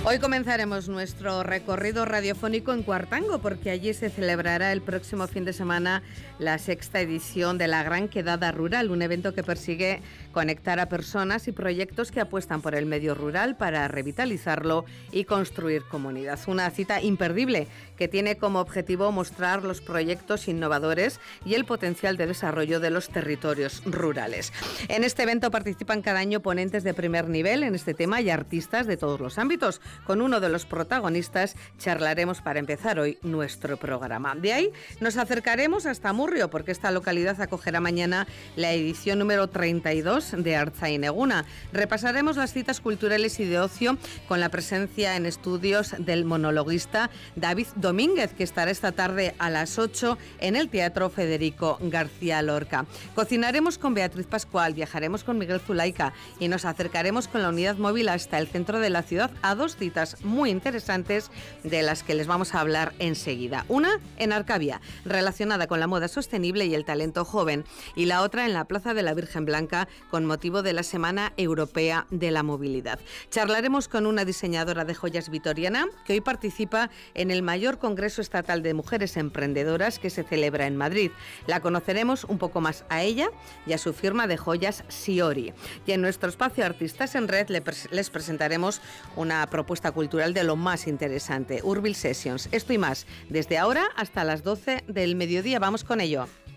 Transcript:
Hoy comenzaremos nuestro recorrido radiofónico en Cuartango, porque allí se celebrará el próximo fin de semana la 6ª edición de la Gran Quedada Rural, un evento que persigue conectar a personas y proyectos que apuestan por el medio rural para revitalizarlo y construir comunidad. Una cita imperdible que tiene como objetivo mostrar los proyectos innovadores y el potencial de desarrollo de los territorios rurales. En este evento participan cada año ponentes de primer nivel en este tema y artistas de todos los ámbitos. Con uno de los protagonistas charlaremos para empezar hoy nuestro programa. De ahí nos acercaremos hasta Murrio, porque esta localidad acogerá mañana la edición número 32 de Artzaineguna. Repasaremos las citas culturales y de ocio con la presencia en estudios del monologuista David Domínguez, que estará esta tarde a las 8 en el Teatro Federico García Lorca. Cocinaremos con Beatriz Pascual, viajaremos con Miguel Zulaika y nos acercaremos con la unidad móvil hasta el centro de la ciudad a dos citas muy interesantes de las que les vamos a hablar enseguida. Una en Arcavia, relacionada con la moda sostenible y el talento joven, y la otra en la Plaza de la Virgen Blanca con motivo de la Semana Europea de la Movilidad. Charlaremos con una diseñadora de joyas vitoriana que hoy participa en el mayor Congreso Estatal de Mujeres Emprendedoras que se celebra en Madrid. La conoceremos un poco más a ella y a su firma de joyas Siori. Y en nuestro espacio Artistas en Red les presentaremos una propuesta cultural de lo más interesante, Urbil Sessions. Esto y más, desde ahora hasta las 12 del mediodía. Vamos con ello.